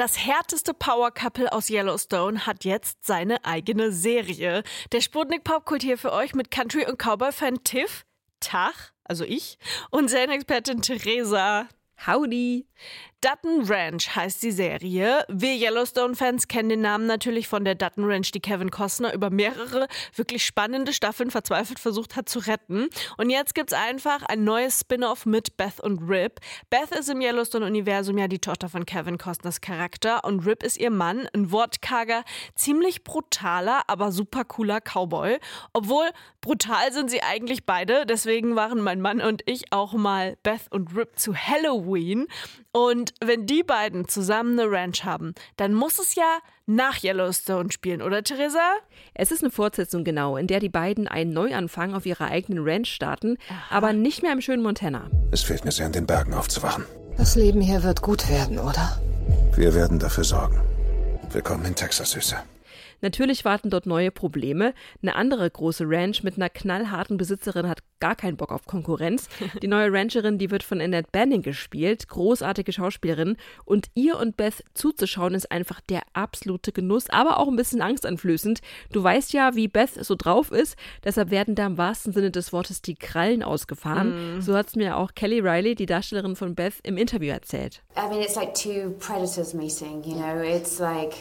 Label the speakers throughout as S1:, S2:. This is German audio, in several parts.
S1: Das härteste Power-Couple aus Yellowstone hat jetzt seine eigene Serie. Der Sputnik Popkult hier für euch mit Country- und Cowboy-Fan Tiff, Tach, also ich, und Serienexpertin Theresa.
S2: Howdy!
S1: Dutton Ranch heißt die Serie. Wir Yellowstone-Fans kennen den Namen natürlich von der Dutton Ranch, die Kevin Costner über mehrere wirklich spannende Staffeln verzweifelt versucht hat zu retten. Und jetzt gibt's einfach ein neues Spin-off mit Beth und Rip. Beth ist im Yellowstone-Universum ja die Tochter von Kevin Costners Charakter und Rip ist ihr Mann, ein wortkarger, ziemlich brutaler, aber super cooler Cowboy. Obwohl, brutal sind sie eigentlich beide, deswegen waren mein Mann und ich auch mal Beth und Rip zu Halloween. Und wenn die beiden zusammen eine Ranch haben, dann muss es ja nach Yellowstone spielen, oder Theresa?
S2: Es ist eine Fortsetzung genau, in der die beiden einen Neuanfang auf ihrer eigenen Ranch starten, aber nicht mehr im schönen Montana.
S3: Es fehlt mir sehr, in den Bergen aufzuwachen.
S4: Das Leben hier wird gut werden, oder?
S3: Wir werden dafür sorgen. Willkommen in Texas, Süße.
S2: Natürlich warten dort neue Probleme. Eine andere große Ranch mit einer knallharten Besitzerin hat gar keinen Bock auf Konkurrenz. Die neue Rancherin, die wird von Annette Bening gespielt, großartige Schauspielerin. Und ihr und Beth zuzuschauen ist einfach der absolute Genuss, aber auch ein bisschen angsteinflößend. Du weißt ja, wie Beth so drauf ist, deshalb werden da im wahrsten Sinne des Wortes die Krallen ausgefahren. So hat es mir auch Kelly Riley, die Darstellerin von Beth, im Interview erzählt.
S5: I mean, it's like two predators meeting, you know, it's like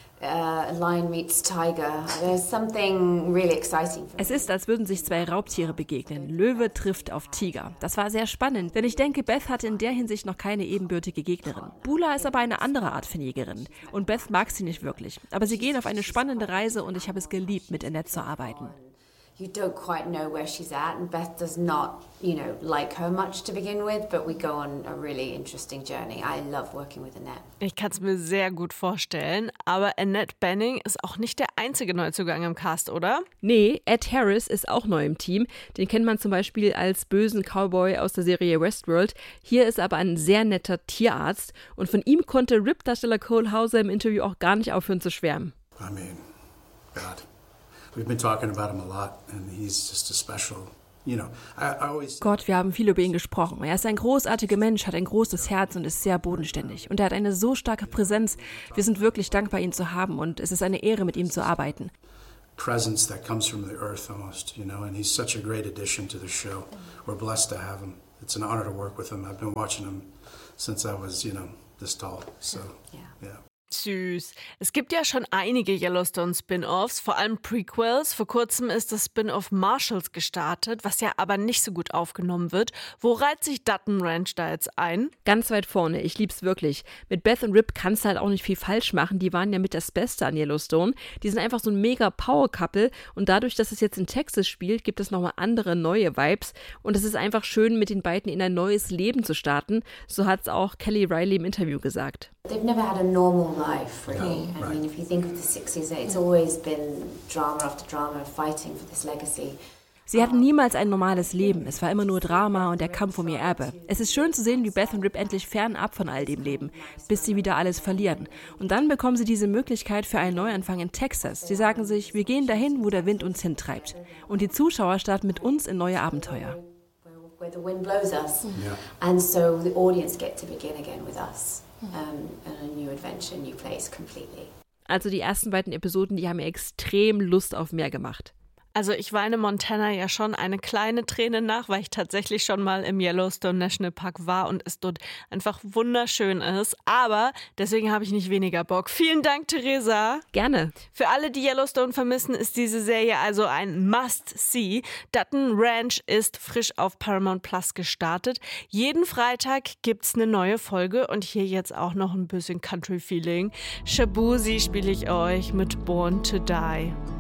S5: lion meets tiger. There's something really exciting.
S2: Es ist, als würden sich zwei Raubtiere begegnen. Löwe trifft auf Tiger. Das war sehr spannend, denn ich denke, Beth hatte in der Hinsicht noch keine ebenbürtige Gegnerin. Bula ist aber eine andere Art von Jägerin und Beth mag sie nicht wirklich. Aber sie gehen auf eine spannende Reise und ich habe es geliebt, mit Annette zu arbeiten.
S5: You don't quite know where she's at, and Beth does not, you know, like her much to begin with, but we go on a really interesting journey. I love working with Annette.
S1: Ich kann es mir sehr gut vorstellen, aber Annette Bening ist auch nicht der einzige Neuzugang im Cast, oder?
S2: Nee, Ed Harris ist auch neu im Team. Den kennt man zum Beispiel als bösen Cowboy aus der Serie Westworld. Hier ist aber ein sehr netter Tierarzt und von ihm konnte Rip-Darsteller Cole Hauser im Interview auch gar nicht aufhören zu schwärmen.
S6: I mean, God. We've been talking about him a lot, and he's just a special, you know, I always...
S2: Gott, wir haben viel über ihn gesprochen. Er ist ein großartiger Mensch, hat ein großes Herz und ist sehr bodenständig. Und er hat eine so starke Präsenz. Wir sind wirklich dankbar, ihn zu haben und es ist eine Ehre, mit ihm zu arbeiten.
S6: Presence that comes from the earth almost, you know, and he's such a great addition to the show. We're blessed to have him. It's an honor to work with him. I've been watching him since I was, you know, this tall, so, yeah.
S1: Süß. Es gibt ja schon einige Yellowstone-Spin-Offs, vor allem Prequels. Vor kurzem ist das Spin-off Marshalls gestartet, was ja aber nicht so gut aufgenommen wird. Wo reiht sich Dutton Ranch da jetzt ein?
S2: Ganz weit vorne, ich lieb's wirklich. Mit Beth und Rip kannst du halt auch nicht viel falsch machen. Die waren ja mit das Beste an Yellowstone. Die sind einfach so ein mega Power-Couple und dadurch, dass es jetzt in Texas spielt, gibt es nochmal andere, neue Vibes. Und es ist einfach schön, mit den beiden in ein neues Leben zu starten. So hat's auch Kelly Riley im Interview gesagt.
S5: They've never had a normal life, really. I mean, if you think of the 60s, it's always been drama after drama, fighting for this legacy.
S2: Sie hatten niemals ein normales Leben. Es war immer nur Drama und der Kampf um ihr Erbe. Es ist schön zu sehen, wie Beth und Rip endlich fernab von all dem leben, bis sie wieder alles verlieren. Und dann bekommen sie diese Möglichkeit für einen Neuanfang in Texas. Sie sagen sich, wir gehen dahin, wo der Wind uns hintreibt. Und die Zuschauer starten mit uns in neue Abenteuer.
S5: Where the wind blows us. And so the audience get to begin again with us. A new adventure, new place completely.
S2: Also die ersten beiden Episoden, die haben mir extrem Lust auf mehr gemacht.
S1: Also ich weine Montana ja schon eine kleine Träne nach, weil ich tatsächlich schon mal im Yellowstone National Park war und es dort einfach wunderschön ist. Aber deswegen habe ich nicht weniger Bock. Vielen Dank, Theresa.
S2: Gerne.
S1: Für alle, die Yellowstone vermissen, ist diese Serie also ein Must-See. Dutton Ranch ist frisch auf Paramount Plus gestartet. Jeden Freitag gibt's eine neue Folge und hier jetzt auch noch ein bisschen Country-Feeling. Shabuzi spiele ich euch mit Born to Die.